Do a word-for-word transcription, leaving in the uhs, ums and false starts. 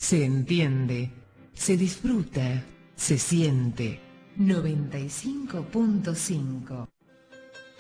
Se entiende, se disfruta, se siente. noventa y cinco punto cinco